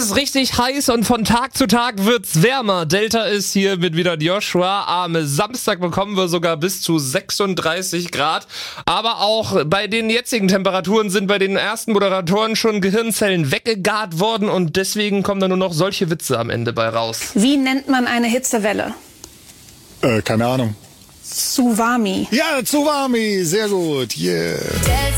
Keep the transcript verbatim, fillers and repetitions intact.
ist richtig heiß und von Tag zu Tag wird's wärmer. Delta ist hier mit wieder Joshua. Am Samstag bekommen wir sogar bis zu sechsunddreißig Grad. Aber auch bei den jetzigen Temperaturen sind bei den ersten Moderatoren schon Gehirnzellen weggegart worden und deswegen kommen da nur noch solche Witze am Ende bei raus. Wie nennt man eine Hitzewelle? Äh, keine Ahnung. Tsunami. Ja, Tsunami, sehr gut, yeah.